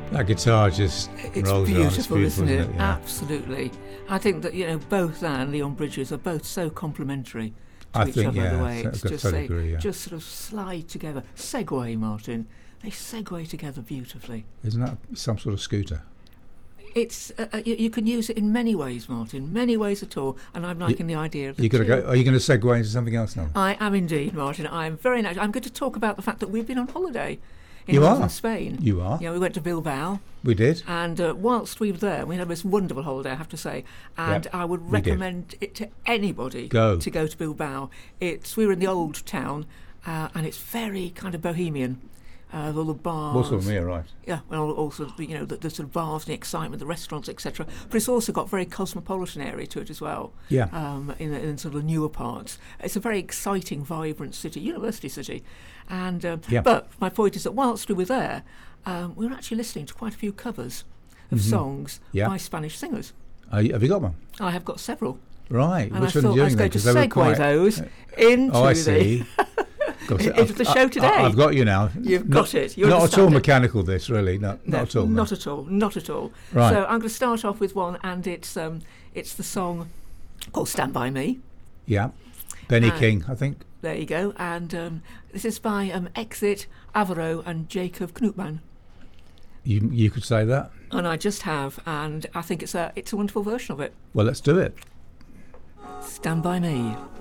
That guitar just It's rolls beautiful, on. It's beautiful, isn't it? Yeah. Absolutely. I think that, both that and Leon Bridges are both so complementary to I each think, other. yeah, The way I it's just totally they agree, yeah. just sort of slide together. Segway, Martin. They segue together beautifully. Isn't that some sort of scooter? It's you can use it in many ways, Martin. Many ways at all. And I'm liking the idea of the Are you two. going to segue into something else now? I am indeed, Martin. I am very nice. I'm going to talk about the fact that we've been on holiday in You northern are? Spain. You are? Yeah, we went to Bilbao. We did. And whilst we were there, we had this wonderful holiday, I have to say. And Yep, I would we did. recommend it to anybody Go. to go to Bilbao. We were in the old town, and it's very kind of bohemian. All the bars. Also me, right. Yeah, well, also the sort of bars, the excitement, the restaurants, etc. But it's also got a very cosmopolitan area to it as well. Yeah. In sort of the newer parts, it's a very exciting, vibrant city, university city, and Yeah. But my point is that whilst we were there, we were actually listening to quite a few covers of songs Yeah. by Spanish singers. Have you got one? I have got several, Right. and Which I one are thought you I was doing going then? to 'Cause they were segue quite- those into Oh, I the see. into the show today. I've got you now. You've Not- got it. You Not at all understand it. mechanical, this, really. Not at all. no. Not at all. Not at all. Right. So I'm going to start off with one, and it's the song called "Stand by Me." Yeah. Benny Uh, King, I think. There you go. And this is by Exit, Avaro, and Jacob Knutman. You could say that. And I just have, and I think it's a wonderful version of it. Well, let's do it. Stand by Me.